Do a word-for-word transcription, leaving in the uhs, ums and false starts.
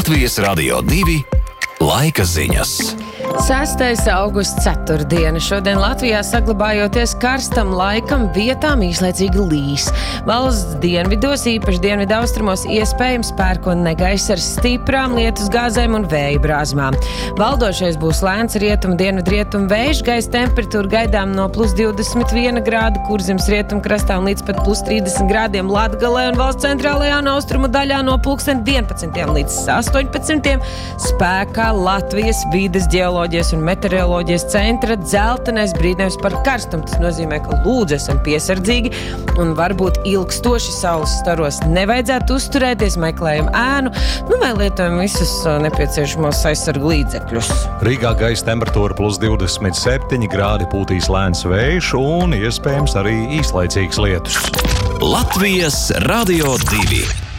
Latvijas Radio divi laika ziņas. sestais augusts ceturtdiena. Šodien Latvijā saglabājoties karstam laikam vietām īslaicīgi līs. Valsts dienvidos, īpaši dienvidu austrumos, iespējams pērkona negaiss ar stiprām lietus gāzēm un vēja brāzmām. Valdošais būs lēns rietumu dienvidu rietumu vējš, gaisa temperatūra gaidām no plus divdesmit viena grāda Kurzemes rietumu krastā un līdz pat plus trīsdesmit grādiem Latgalē un valsts centrālajā un austrumu daļā no pulksten vienpadsmitiem līdz astoņpadsmitiem. Spēkā Latvijas vides ģeoloģijas un meteoroloģijas centra dzeltenais brīdinājums par karstumu. Tas nozīmē, ka lūdzu esam piesardzīgi un varbūt ilgstoši saules staros nevajadzētu uzturēties, meklējam ēnu, nu vai lietojam visus nepieciešamos aizsargu līdzekļus. Rīgā gaisa temperatūra plus divdesmit septiņi grādi, pūtīs lēns vējš un iespējams arī īslaicīgs lietus. Latvijas Radio divi.